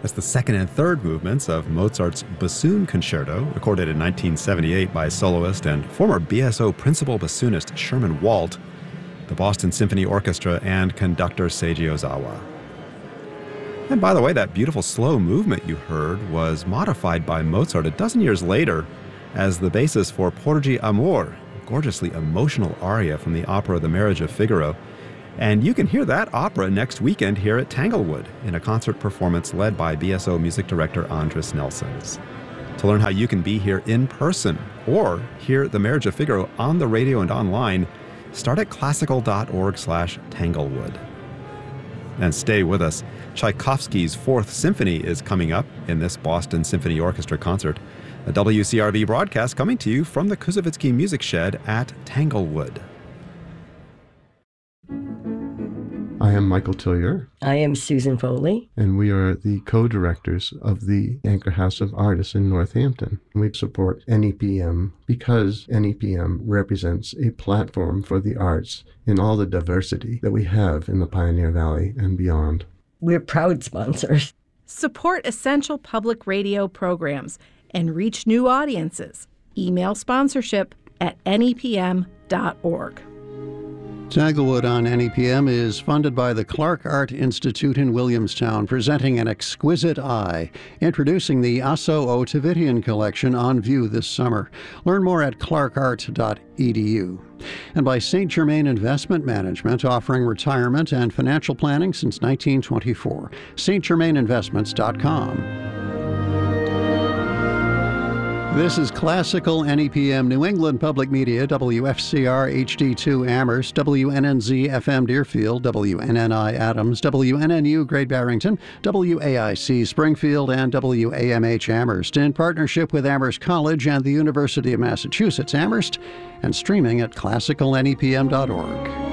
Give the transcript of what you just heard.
That's the second and third movements of Mozart's Bassoon Concerto, recorded in 1978 by soloist and former BSO principal bassoonist Sherman Walt, the Boston Symphony Orchestra, and conductor Seiji Ozawa. And by the way, that beautiful slow movement you heard was modified by Mozart a dozen years later as the basis for Porgi Amor, a gorgeously emotional aria from the opera The Marriage of Figaro. And you can hear that opera next weekend here at Tanglewood in a concert performance led by BSO music director Andres Nelsons. To learn how you can be here in person or hear The Marriage of Figaro on the radio and online, start at classical.org/Tanglewood. And stay with us. Tchaikovsky's Fourth Symphony is coming up in this Boston Symphony Orchestra concert. A WCRV broadcast coming to you from the Kuzovitsky Music Shed at Tanglewood. I am Michael Tillier. I am Susan Foley. And we are the co-directors of the Anchor House of Artists in Northampton. We support NEPM because NEPM represents a platform for the arts in all the diversity that we have in the Pioneer Valley and beyond. We're proud sponsors. Support essential public radio programs and reach new audiences. Email sponsorship at nepm.org. Tanglewood on NEPM is funded by the Clark Art Institute in Williamstown, presenting An Exquisite Eye, introducing the Asso O. Tavidian collection on view this summer. Learn more at clarkart.edu. And by St. Germain Investment Management, offering retirement and financial planning since 1924. stgermaininvestments.com. This is Classical NEPM New England Public Media, WFCR HD2 Amherst, WNNZ FM Deerfield, WNNI Adams, WNNU Great Barrington, WAIC Springfield, and WAMH Amherst, in partnership with Amherst College and the University of Massachusetts Amherst, and streaming at classicalnepm.org.